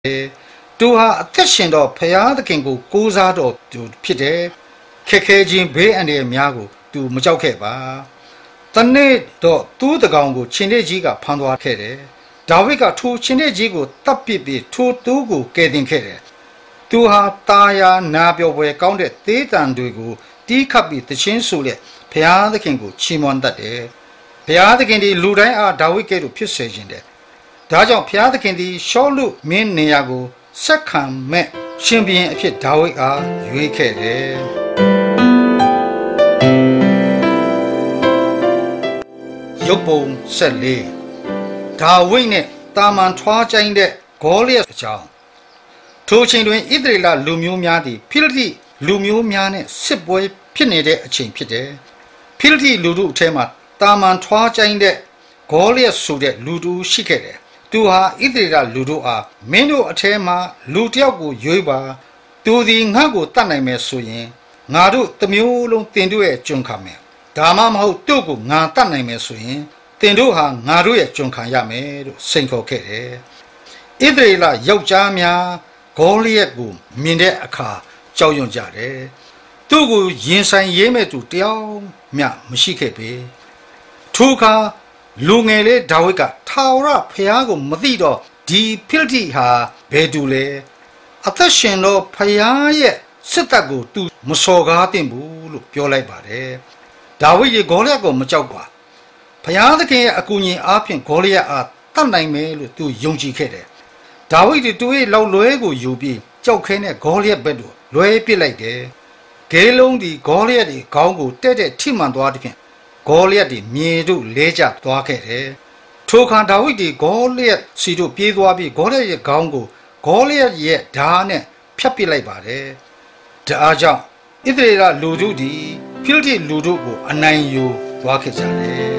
သူဟာအသက်ရှင်သောဖျားသခင်ကိုကိုးစားတော်သူဖြစ်တယ်ခက်ခဲခြင်းဘေးအန္တရာယ်များကိုသူမကြောက်ခဲ့ပါတနေ့တော့သူ့တကောင်ကိုရှင်တဲ့ကြီးကဖမ်းသွားခဲ့တယ်ဒါဝိဒ်ကထိုရှင်တဲ့ကြီးကိုတပ်ပစ်ပြီးထိုသူကိုကယ်တင်ခဲ့တယ်သူဟာတာယာနာပြောပွဲကောင်းတဲ့သေးတံတွေကိုတီးခတ်ပြီးတခြင်းဆိုလက်ဘုရားသခင်ကိုချီးမွမ်းတတ်တယ်ဘုရားသခင်ဒီလူတိုင်းအားဒါဝိဒ်ကဲ့သို့ဖြစ်စေခြင်းတဲ့ဒါကြောင့်ဘုရားသခင်ဒီရှောလုမင်းနေရာကိုဆက်ခံမဲ့ရှင်ဘုရင်အဖြစ်ဒါဝိဒ်အားရွေးခဲ့တယ်ရုပ်ပုံ14ဒါဝိဒ်နဲ့တာမန်ထွားကျိုင်းတဲ့ဂေါလိယအကြောင်းထိုချိန်တွင်ဣသရေလလူမျိုးများသည်ဖိလိတိလူမျိုးများနဲ့စစ်ပွဲဖြစ်နေတဲ့အချိန်ဖြစ်တယ်ဖိလိတိလူတို့အထဲမှာတာမန်ထွားကျိုင်းတဲ့ဂေါလိယဆိုတဲ့လူတို့ရှိခဲ့တယ်သူဟာဣသရေလလူတို့အားမင်းတို့အထဲမှာလူတစ်ယောက်ကိုရွေးပါသူသည်ငါ့ကိုတတ်နိုင်မယ်ဆိုရင်ငါတို့တစ်မျိုးလုံးတင်တို့ရဲ့ကျွန်ခံမယ်ဒါမှမဟုတ်တို့ကိုငါတတ်နိုင်မယ်ဆိုရင်တင်တို့ဟာငါတို့ရဲ့ကျွန်ခံရမယ်လို့စိန်ခေါ်ခဲ့တယ်ဣသရေလယောက်ျားများဂေါလိယကိုမြင်တဲ့အခါကြောက်ရွံ့ကြတယ်သူ့ကိုရင်ဆိုင်ရေးမဲ့သူတယောက်မျှမရှိခဲ့ပေထိုအခါလူငယ်လေးဒါဝိဒ်ကထာဝရဘုရားကိုမသိတော့ဒီဖိလိတိဟာဘယ်သူလဲအသက်ရှင်သောဘုရားရဲ့စစ်တပ်ကိုသူမစော်ကားသင့်ဘူးလို့ပြောလိုက်ပါတယ်ဒါဝိဒ်ရေဂေါလိယကိုမကြောက်ပါဘုရားသခင်ရဲ့အကူအညီအားဖြင့်ဂေါလိယအားတတ်နိုင်မယ်လို့သူယုံကြည်ခဲ့တယ်ဒါဝိဒ်တူရဲ့လောက်လွဲကိုယူပြီးကြောက်ခဲနဲ့ဂေါလိယဘက်သို့လွဲပစ်လိုက်တယ်ဂေလုံးဒီဂေါလိယဒီခေါင်းကိုတဲ့တဲ့ထိမှန်သွားတဲ့ဖြင့်ဂေါလိယဒီမြေတို့လဲကျသွားခဲ့တယ်ထိုအခါဒါဝိဒ်ဒီဂေါလိယစီတို့ပြေးသွားပြီးဂေါလိယရဲ့ခေါင်းကိုဂေါလိယရဲ့ဓာတ်နဲ့ဖြတ်ပစ်လိုက်ပါတယ်ဒါအားကြောင့်ဣသရေလလူတို့ဒီဖိလိတိလူတို့ကိုအနိုင်ယူသွားခဲ့ကြတယ်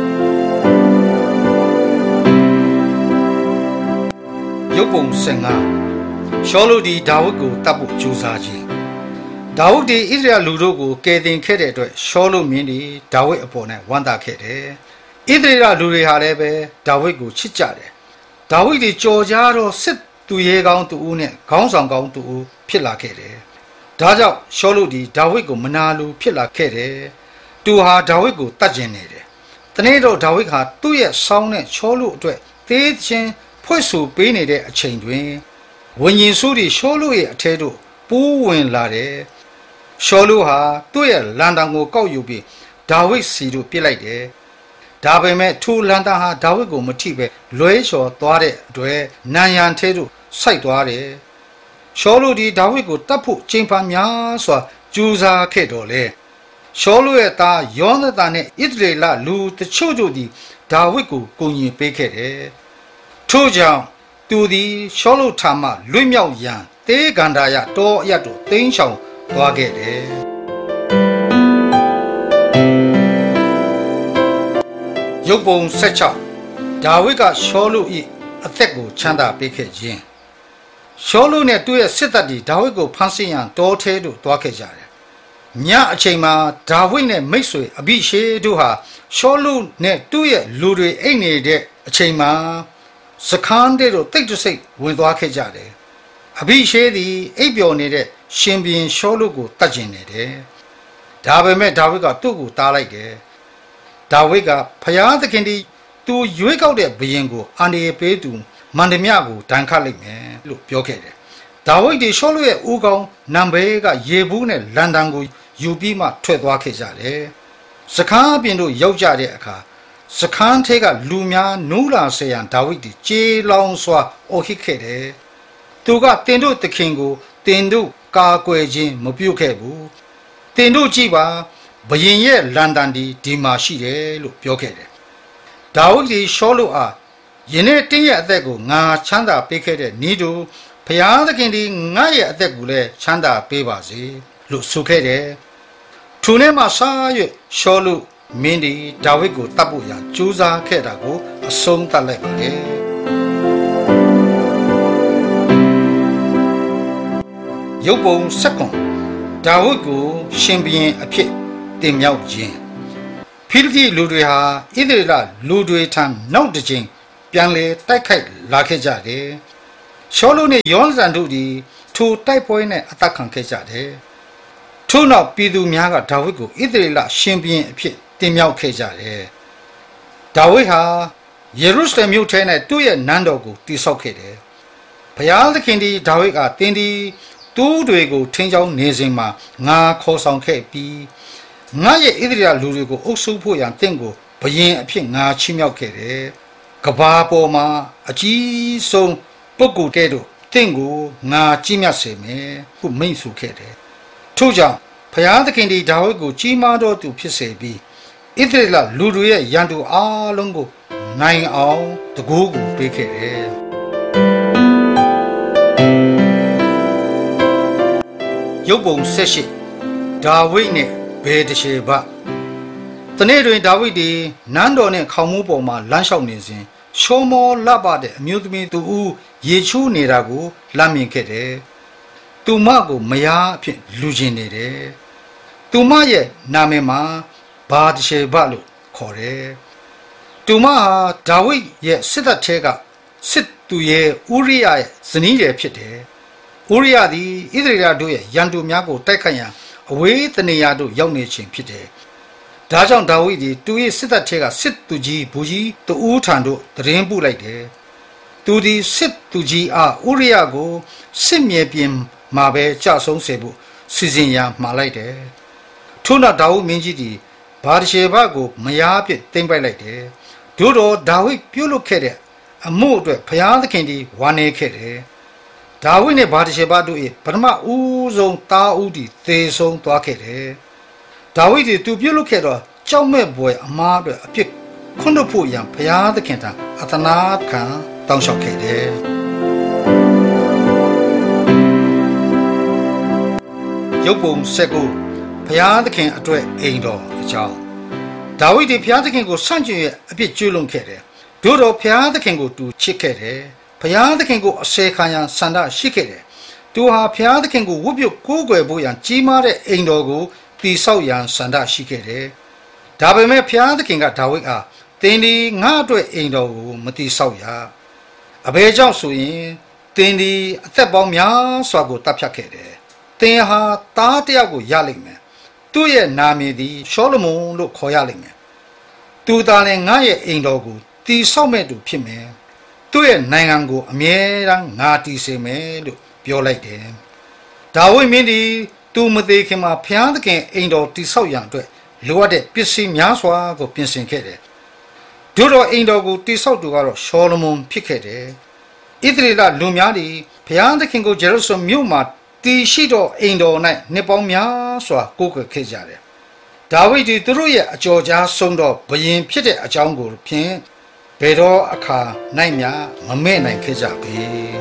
ရုပ်ပုံ15ရှောလုဒီဒါဝိဒ်ကိုတပ်ဖို့ကြိုးစားခြင်းဒါဝိဒ်ဒီဣသရေလလူတို့ကိုကယ်တင်ခဲ့တဲ့အတွက်ရှောလုမင်းဒီဒါဝိဒ်အပေါ်၌ဝမ်းသာခဲ့တယ်ဣသရေလလူတွေဟာလည်းပဲဒါဝိဒ်ကိုချစ်ကြတယ်ဒါဝိဒ်ဒီကြော်ကြားတော့စစ်သူရဲကောင်းသူဦးနဲ့ခေါင်းဆောင်ကောင်းသူဦးဖြစ်လာခဲ့တယ်ဒါကြောင့်ရှောလုဒီဒါဝိဒ်ကိုမနာလိုဖြစ်လာခဲ့တယ်သူဟာဒါဝိဒ်ကိုတတ်ကျင်နေတယ်တနေ့တော့ဒါဝိဒ်ဟာသူ့ရဲ့ဆောင်းနဲ့ရှောလုအတွက်သေးချင်းဖွဲ့ဆိုပေးနေတဲ့အချိန်တွင်ဝိညာဉ်စုတွေရှောလုရဲ့အထဲသို့ပိုးဝင်လာတယ်ရှောလုဟာသူ့ရဲ့လန်တန်ကိုကောက်ယူပြီးဒါဝိဒ်စီတို့ပြစ်လိုက်တယ်ဒါပေမဲ့ထိုလန်တန်ဟာဒါဝိဒ်ကိုမထိပဲလွဲချော်သွားတဲ့အတွက်နန်ရန်ထဲသို့စိုက်သွားတယ်ရှောလုဒီဒါဝိဒ်ကိုတတ်ဖို့ချိန်ဖန်များစွာကြိုးစားခဲ့တော်လေရှောလုရဲ့သားယောနသန်နဲ့ဣသရေလလူတချို့တို့သည်ဒါဝိဒ်ကိုကူညီပေးခဲ့တယ်ထို့ကြောင့်သူသည်ရှောလုထာမှလွတ်မြောက်ရန်တေဂန္ဓာယတောအရတ်တို့တိမ်းရှောင်သွားခဲ့တယ်ရုပ်ပုံ16ဒါဝိဒ်ကရှောလု၏အသက်ကိုချမ်းသာပေးခဲ့ခြင်းရှောလုနဲ့သူ့ရဲ့စစ်တပ်တွေဒါဝိဒ်ကိုဖမ်းဆီးရန်တောထဲသို့သွားခဲ့ကြတယ်ညအချိန်မှာဒါဝိဒ်နဲ့မိတ်ဆွေအဘိရှေတို့ဟာရှောလုနဲ့သူ့ရဲ့လူတွေအိတ်နေတဲ့အချိန်မှာစခန်းတဲ့တို့တိတ်တဆိတ်ဝင်သွားခဲ့ကြတယ်အဘိရှေသည်အိပ်ပျော်နေတဲ့ရှင်ဘုရင်ရှောလုကိုတတ်ကျင်နေတယ်ဒါပေမဲ့ဒါဝိဒ်ကသူ့ကိုတားလိုက်တယ်ဒါဝိဒ်ကဖျားသခင်ဒီသူရွေးကောက်တဲ့ဘုရင်ကိုအန္တရာယ်ပေးသူမန္တမြကိုဒဏ်ခတ်လိုက်မယ်လို့ပြောခဲ့တယ်ဒါဝိဒ်ဒီရှောလုရဲ့ဦးခေါင်းနံဘေးကရေဘူးနဲ့လန်တန်ကိုယူပြီးမှထွက်သွားခဲ့ကြတယ်စခန်းပြင်တို့ရောက်ကြတဲ့အခါစခန်းထဲကလူများနူးလာစေရန်ဒါဝိဒ်ဒီကြေးလောင်စွာအော်ဟစ်ခဲ့တယ်သူကတင်တို့သခင်ကိုတင်တို့ကာကွယ်ခြင်းမပြုခဲ့ဘူးတင်တို့ကြည့်ပါဘုရင်ရဲ့လန်တန်ဒီမှာရှိတယ်လို့ပြောခဲ့တယ်ဒါဝိဒ်ဒီရှောလုအားယနေ့တင်းရဲ့အသက်ကိုငါချမ်းသာပေးခဲ့တဲ့ဤသူဘုရားသခင်ဒီငါရဲ့အသက်ကိုလည်းချမ်းသာပေးပါစေလို့ဆိုခဲ့တယ်ထိုနေ့မှစ၍ရှောလုမင်းဒီဒါဝိဒ်ကိုတတ်ဖို့ရန်ကြိုးစားခဲ့တာကိုအဆုံးသတ်လိုက်ပါတယ်ရုပ်ပုံ7ဒါဝိဒ်ကိုရှင်ဘုရင်အဖြစ်တင်မြှောက်ခြင်းဖိလိတိလူတွေဟာဣသရေလလူတွေထံနောက်တစ်ချိန်ပြန်လေတိုက်ခိုက်လာခဲ့ကြတယ်ရှောလုနဲ့ယောနသန်တို့သည်ထိုတိုက်ပွဲနဲ့အသက်ခံခဲ့ကြတယ်ထို့နောက်ပြည်သူများကဒါဝိဒ်ကိုဣသရေလရှင်ဘုရင်အဖြစ်တင်မြှောက်ခဲ့ကြတယ်ဒါဝိဒ်ဟာယေရုရှလင်မြို့ထဲ၌သူ့ရဲ့နန်းတော်ကိုတည်ဆောက်ခဲ့တယ်ဘုရားသခင်သည်ဒါဝိဒ်ကတင်းဒီတူးတွေကိုထင်းချောင်းနေစဉ်မှာငါခေါ်ဆောင်ခဲ့ပြီးငါရဲ့ဣသရေလလူတွေကိုအုပ်စုဖို့ရန်တင့်ကိုဘုရင်အဖြစ်ငါချီးမြှောက်ခဲ့တယ်ကဘာပေါ်မှာအကြီးဆုံးပုဂ္ဂိုလ်ကဲ့သို့တင့်ကိုငါကြီးမြတ်စေမယ်ဟုမိန့်ဆိုခဲ့တယ်ထို့ကြောင့်ဘုရားသခင်သည်ဒါဝိဒ်ကိုကြီးမားသောသူဖြစ်စေပြီးဣသရေလလူတွေရဲ့ရန်သူအားလုံးကိုနိုင်အောင်တကူကိုပေးခဲ့တယ်ရုပ်ပုံ78ဒါဝိဒ်နဲ့ဗေဒရှေဘတနေ့တွင်ဒါဝိဒ်သည်နန်းတော်နှင့်ခေါင်မိုးပေါ်မှလမ်းလျှောက်နေစဉ်ရှောမောလပတဲ့အမျိုးသမီးသူဦးရေချိုးနေတာကိုလမ်းမြင်ခဲ့တယ်သူမကိုမယားအဖြစ်လူကျင်နေတယ်သူမရဲ့နာမည်မှာဘာဒရှေဘလို့ခေါ်တယ်သူမဟာဒါဝိဒ်ရဲ့စစ်တပ်ထဲကစစ်သူရဲ့ဥရိယရဲ့ဇနီးရယ်ဖြစ်တယ်ဥရိယသည်ဣသရေလတို့ရဲ့ရန်သူများကိုတိုက်ခိုက်ရန်အဝေးတနေရာတို့ရောက်နေခြင်းဖြစ်တယ်ဒါကြောင့်ဒါဝိဒ်သည်သူ၏စစ်တပ်ထဲကစစ်သူကြီးဘူကြီးတူဦးထံသို့တရင်ပို့လိုက်တယ်သူသည်စစ်သူကြီးအားဥရိယကိုစစ်မြေပြင်မှာပဲကြာဆုံးစေဖို့စီစဉ်ရန်မှာလိုက်တယ်ထို့နောက်ဒါဝိဒ်မင်းကြီးသည်ဘာဒရှေဘကိုမယားအဖြစ်သိမ်းပိုက်လိုက်တယ်သို့တော့ဒါဝိဒ်ပြုလုပ်ခဲ့တဲ့အမှုအတွက်ဘုရားသခင်သည်ဝါနေခဲ့တယ်ဒါဝိဒ်နဲ့ဘာဒရှေဘတို့၏ပထမဦးဆုံးသားဦးသည်သေဆုံးသွားခဲ့တယ်ဒါဝိဒ်သည်သူပြုလုပ်ခဲ့သောကြောက်မဲ့ပွဲအမားအတွက်အပြစ်ခွင့်လွှတ်ဖို့ရန်ဘုရားသခင်ထံအသနာခံတောင်းလျှောက်ခဲ့တယ်ရုပ်ပုံ19ဘုရားသခင်အတွက်အိမ်တော်အကြောင်းဒါဝိဒ်သည်ဘုရားသခင်ကိုဆန့်ကျင်ရဲ့အပြစ်ကျူးလွန်ခဲ့တယ်သို့တော်ဘုရားသခင်ကိုသူချစ်ခဲ့တယ်ဘုရားသခင်ကိုအစေခံရန်ဆန္ဒရှိခဲ့တယ်သူဟာဘုရားသခင်ကိုဝတ်ပြုကိုးကွယ်ဖို့ရန်ကြီးမားတဲ့အိမ်တော်ကိုတည်ဆောက်ရန်ဆန္ဒရှိခဲ့တယ်ဒါပေမဲ့ဘုရားသခင်ကဒါဝိဒ်အားသင်ဒီငါအတွက်အိမ်တော်ကိုမတည်ဆောက်ရအဘယ်ကြောင့်ဆိုရင်သင်ဒီအသက်ပေါင်းများစွာကိုတပ်ဖြတ်ခဲ့တယ်သင်ဟာသားတစ်ယောက်ကိုရလိမ့်မယ်သူ့ရဲ့နာမည်သည်ရှောလမုန်လို့ခေါ်ရလိမ့်မယ်သူသာလည်းငါရဲ့အိမ်တော်ကိုတည်ဆောက်မဲ့သူဖြစ်မယ်သူ့ရဲ့နိုင်ငံကိုအမြဲတမ်းငါတည်စေမယ်လို့ပြောလိုက်တယ်ဒါဝိဒ်မင်းသည်သူမသေးခင်မှာဘုရားသခင်အိမ်တော်တည်ဆောက်ရန်အတွက်လိုအပ်တဲ့ပစ္စည်းများစွာကိုပြင်ဆင်ခဲ့တယ်တို့တော်အိမ်တော်ကိုတည်ဆောက်သူကတော့ရှောလမုန်ဖြစ်ခဲ့တယ်ဣသရေလလူများသည်ဘုရားသခင်ကိုဂျေရုဆလင်မြို့မှာတည်ရှိသောအိမ်တော်၌နှစ်ပေါင်းများစွာကိုးကွယ်ခဲ့ကြတယ်ဒါဝိဒ်သည်သူတို့ရဲ့အကြော်ကြားဆုံးသောဘုရင်ဖြစ်တဲ့အကြောင်းကိုဖြင့်ဘယ်တော့အခါ၌မျှမမဲ့နိုင်ခဲ့ကြပေ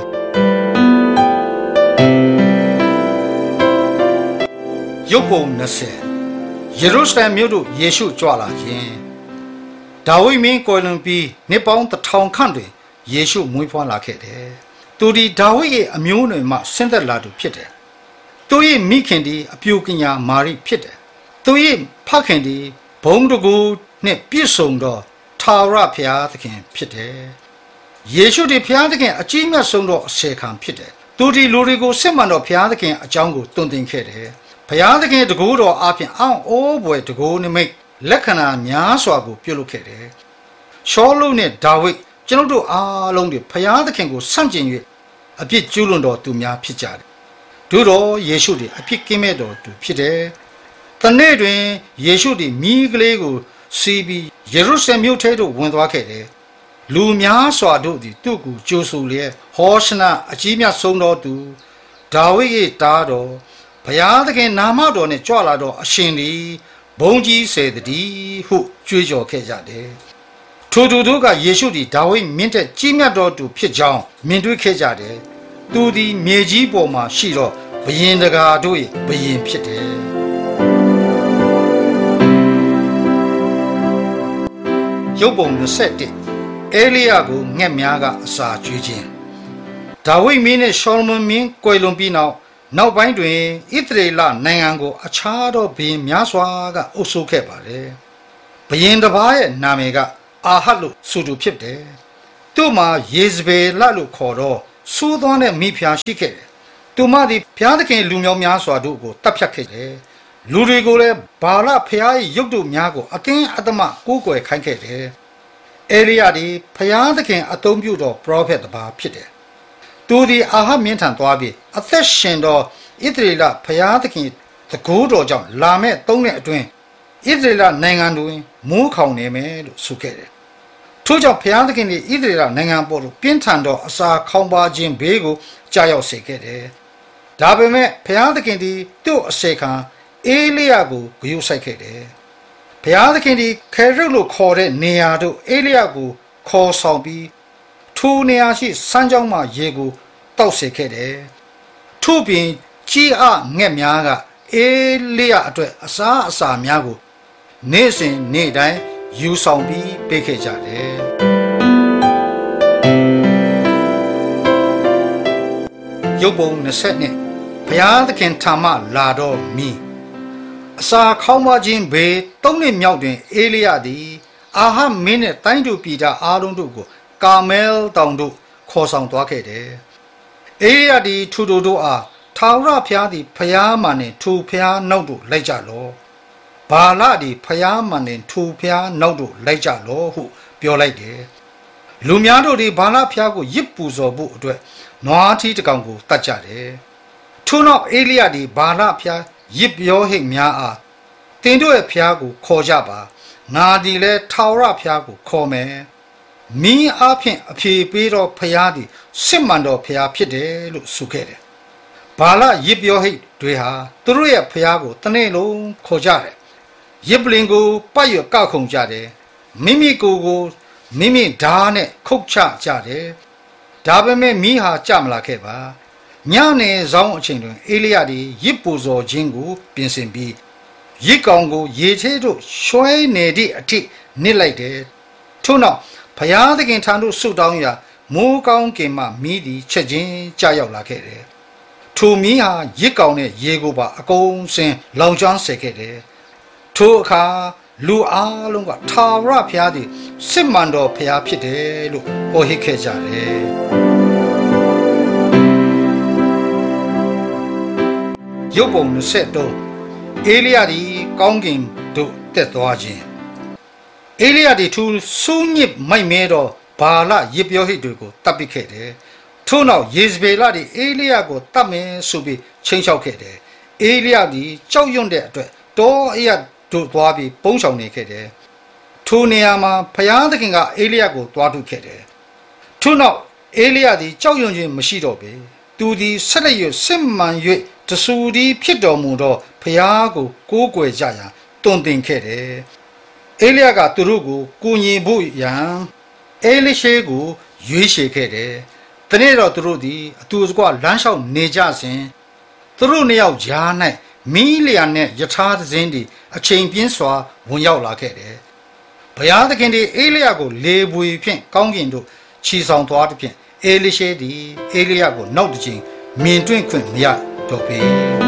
ရုပ်ပုံ20ယေရုရှလင်မြို့သို့ယေရှုကြွလာခြင်းဒါဝိဒ်မင်းကိုလွန်ပြီးနှစ်ပေါင်း1000ခန့်တွင်ယေရှုမွေးဖွားလာခဲ့တယ်သူဒီဒါဝိဒ်ရဲ့အမျိုးနွယ်မှဆင်းသက်လာသူဖြစ်တယ်သူရဲ့မိခင်ဒီအပြိုကညာမာရိဖြစ်တယ်သူရဲ့ဖခင်ဒီဘုံတကူနဲ့ပြည့်စုံသောထာဝရဘုရားသခင်ဖြစ်တယ်ယေရှုဒီဘုရားသခင်အကြီးမြတ်ဆုံးသောအစေခံဖြစ်တယ်သူဒီလူတွေကိုစစ်မှန်သောဘုရားသခင်အကြောင်းကိုတွင်တင်ခဲ့တယ်ဘုရားသခင်တကူတော်အပြင်အောင်းအိုးဘွယ်တကူနိမိတ်လက္ခဏာများစွာကိုပြုလုပ်ခဲ့တယ်ရှောလုနဲ့ဒါဝိဒ်ကျွန်ုပ်တို့အားလုံးတွေဘုရားသခင်ကိုဆန့်ကျင်၍အပြစ်ကျူးလွန်တော်သူများဖြစ်ကြတယ်တို့တော်ယေရှုသည်အပြစ်ကင်းမဲ့တော်သူဖြစ်တယ်တနေ့တွင်ယေရှုသည်မိကလေးကိုစီးပြီးယေရုရှလင်မြို့ထဲသို့ဝင်သွားခဲ့တယ်လူများစွာတို့သည်သူ့ကိုကြိုဆိုလျက်ဟောရှနအကြီးမြတ်ဆုံးသောသူဒါဝိဒ်၏သားတော်ဘုရားသခင်နာမတော်နှင့်ကြွလာသောအရှင်သည်ဘုန်းကြီးစေတည်းဟုကြွေးကြော်ခဲ့ကြတယ်ထိုသူတို့ကယေရှုသည်ဒါဝိဒ်မင်းထက်ကြီးမြတ်သောသူဖြစ်ကြောင်းမြင်တွေ့ခဲ့ကြတယ်သူသည်မြေကြီးပေါ်မှာရှိသောဘုရင်တကာတို့၏ဘုရင်ဖြစ်တယ်ရုပ်ပုံ21အေလိယကိုငှက်များကအစာကျွေးခြင်းဒါဝိဒ်မင်းနဲ့ရှောလမုန်မင်းကွယ်လွန်ပြီးနောက်ပိုင်းတွင်ဣသရေလနိုင်ငံကိုအခြားသောဘုရင်များစွာကအုပ်စိုးခဲ့ပါတယ်ဘုရင်တစ်ပါးရဲ့နာမည်ကအာဟတ်လို့ဆိုသူဖြစ်တယ်သူ့မှာယေဇဗေလလို့ခေါ်သောစိုးသွမ်းတဲ့မိဖုရားရှိခဲ့တယ်သူမသည်ဘုရားသခင်လူမျိုးများစွာတို့ကိုတပ်ဖြတ်ခဲ့တယ်လူတွေကိုလည်းဘာလဘုရား၏ရုပ်တုများကိုအတင်းအဓမ္မကိုးကွယ်ခိုင်းခဲ့တယ်အေလိယသည်ဘုရားသခင်အသုံးပြုသောပရောဖက်တစ်ပါးဖြစ်တယ်သူသည်အာဟပ်မင်းထံသွားပြီးအသက်ရှင်သောဣသရေလဘုရားသခင်တကူတော်ကြောင့်လာမဲ့၃နှစ်အတွင်းဣသရေလနိုင်ငံတွင်မိုးခေါင်နေမယ်လို့ဆိုခဲ့တယ်ထို့ကြောင့်ဘုရားသခင်သည်ဣသရေလနိုင်ငံပေါ်သို့ပြင်းထန်သောအစာခေါင်းပါခြင်းဘေးကိုကြာရောက်စေခဲ့တယ်ဒါပေမဲ့ဘုရားသခင်သည်သူ့အစေခံအေလိယကိုဂရုစိုက်ခဲ့တယ်ဘုရားသခင်သည်ခေရုလို့ခေါ်တဲ့နေရာတို့အေလိယကိုခေါ်ဆောင်ပြီးထိုနေရာရှိစမ်းကြောင်းမှရေကိုတောက်စေခဲ့တယ်ထို့ပြင်ကြီးအငှက်များကအေလိယအတွက်အစာများကိုနေ့စဉ်နေ့တိုင်းယူဆောင်ပြီးပေးခဲ့ကြတယ်ရုပ်ပုံ20နှစ်ဘုရားသခင်ထာမလာတော်မီအစာခေါင်းပါခြင်းဘေး၃နှစ်မြောက်တွင်အေလိယသည်အာဟပ်မင်းနှင့်တိုင်းသူပြည်သားအားလုံးတို့ကိုကာမဲလ်တောင်တို့ခေါ်ဆောင်သွားခဲ့တယ်အေလိယသည်ထိုတို့အားထာဝရဘုရားသည်ဘုရားမှန်နှင့်ထိုဘုရားနောက်သို့လိုက်ကြလော့ဘာလသည်ဘုရားမှန်နှင့်ထိုဘုရားနောက်သို့လိုက်ကြလော့ဟုပြောလိုက်တယ်လူများတို့သည်ဘာလဘုရားကိုရစ်ပူဇော်ဖို့အတွက်နွားထီးတစ်ကောင်ကိုတတ်ကြတယ်ထို့နောက်အေလိယသည်ဘာလဘုရားရစ်ပြောဟိတ်များအားတင်တို့ရဲ့ဘုရားကိုခေါ်ကြပါငါသည်လည်းထာဝရဘုရားကိုခေါ်မယ်မင်းအားဖြင့်အဖြေပေးတော့ဘုရားသည်စစ်မှန်တော်ဘုရားဖြစ်တယ်လို့ဆိုခဲ့တယ်ဘာလရစ်ပြောဟိတ်တွေဟာသူတို့ရဲ့ဘုရားကိုတနေ့လုံးခေါ်ကြတယ်ရစ်ပလင်ကိုပတ်ရကောက်ခုံကြတယ်မိမိကိုယ်ကိုမိမိဓာတ်နဲ့ခုတ်ချကြတယ်ဒါပေမဲ့မိဟာကြမလာခဲ့ပါညနေဆောင်အချိန်တွင်အေလိယသည်ရစ်ပူဇော်ခြင်းကိုပြင်ဆင်ပြီးရစ်ကောင်ကိုရေထဲသို့ရွှဲနေသည့်အထိနစ်လိုက်တယ်ထို့နောက်ဘုရားသခင်ထံသို့ဆုတောင်းရာမိုးကောင်းကင်မှမိသည်ချက်ချင်းကြာရောက်လာခဲ့တယ်ထိုမိဟာရစ်ကောင်နဲ့ရေကိုပါအကုန်စင်လောင်ကျွမ်းစေခဲ့တယ်ထိုအခါလူအားလုံးကထာဝရဘုရားသည်စစ်မှန်တော်ဘုရားဖြစ်တယ်လို့ဟောဟစ်ခဲ့ကြတယ်ရုပ်ပုံ23အေလိယသည်ကောင်းကင်သို့တက်သွားခြင်းအေလိယသည်သူစူးညစ်မိုက်မဲသောဘာလရစ်ပြောဟိတ်တွေကိုတပ်ပစ်ခဲ့တယ်ထို့နောက်ယေဇဗေလသည်အေလိယကိုတတ်မယ်ဆိုပြီးချိန်လျှောက်ခဲ့တယ်အေလိယသည်ကြောက်ရွံ့တဲ့အတွက်တောအရတို့သွားပြီးပုန်းဆောင်နေခဲ့တယ်ထိုနေရာမှာဘုရားသခင်ကအေလိယကိုတွားထုတ်ခဲ့တယ်ထို့နောက်အေလိယသည်ကြောက်ရွံ့ခြင်းမရှိတော့ပေသူသည်ဆက်လက်၍စစ်မှန်၍တဆူသည်ဖြစ်တော်မူသောဘုရားကိုကိုးကွယ်ကြရန်တွင်တင်ခဲ့တယ်အေလိယကသူတို့ကိုကူညီဖို့ရန်အေလိရှေကိုရွေးချယ်ခဲ့တယ်တနေ့တော့သူတို့သည်အတူတကွလမ်းလျှောက်နေကြစဉ်သူတို့နှစ်ယောက်ကြား၌မီးလျံနဲ့ယထာသင်းသည်အချိန်ပြင်းစွာဝင်ရောက်လာခဲ့တယ်ဘုရားသခင်သည်အေလိယကိုလေပွေဖြင့်ကောင်းကင်သို့ခြီဆောင်သွားသည်ဖြင့်အေလိရှေသည်အေလိယကိုနောက်တစ်ချိန်မြင်တွေ့ခွင့်မရတော့ပေ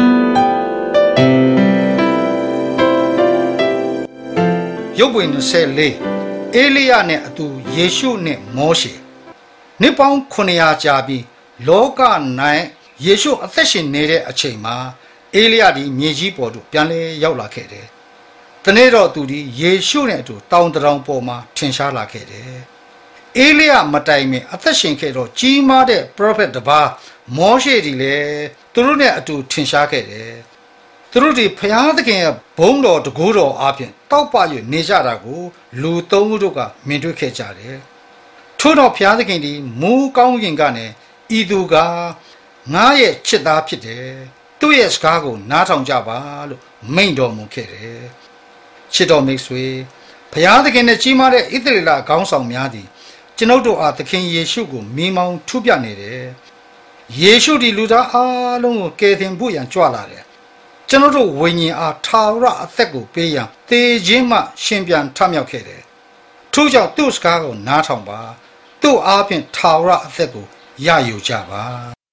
ရုပ်ပွေ24အေလိယနဲ့အတူယေရှုနဲ့မောရှေနှစ်ပေါင်း900ကြာပြီးလောက၌ယေရှုအသက်ရှင်နေတဲ့အချိန်မှာအေလိယသည်မြေကြီးပေါ်သို့ပြန်လဲရောက်လာခဲ့တယ်။တနေ့တော့သူသည်ယေရှုနဲ့အတူတောင်တရောင်ပေါ်မှာထင်ရှားလာခဲ့တယ်။အေလိယမတိုင်မီအသက်ရှင်ခဲ့တော့ကြီးမားတဲ့ prophet တစ်ပါးမောရှေသည်လည်းသူတို့နဲ့အတူထင်ရှားခဲ့တယ်။သူတို့ဒီဘုရားသခင်ရဲ့ဘုန်းတော်တကူတော်အပြင်တောက်ပ၍နေကြတာကိုလူသုံးဦးတို့ကမြင်တွေ့ခဲ့ကြတယ်။ထို့တော့ဘုရားသခင်သည်မူးကောင်းကင်ကနေဤသူကငါရဲ့ချစ်သားဖြစ်တယ်။သူ့ရဲ့စကားကိုနားထောင်ကြပါလို့မိန့်တော်မူခဲ့တယ်။ချစ်တော်မိတ်ဆွေဘုရားသခင်နဲ့ကြီးမားတဲ့ဣသရေလခေါင်းဆောင်များသည်ကျွန်ုပ်တို့အားသခင်ယေရှုကိုမိမောင်းထုပြနေတယ်။ယေရှုဒီလူသားအားလုံးကိုကယ်တင်ဖို့ရန်ကြွလာတယ်။ကျွန်ုပ်တို့ဝိညာဉ်အားထာဝရအသက်ကိုပေးရန်သေခြင်းမှရှင်ပြန်ထမြောက်ခဲ့တယ်။ထို့ကြောင့်သူ့စကားကိုနားထောင်ပါ။သူ့အားဖြင့်ထာဝရအသက်ကိုရယူကြပါ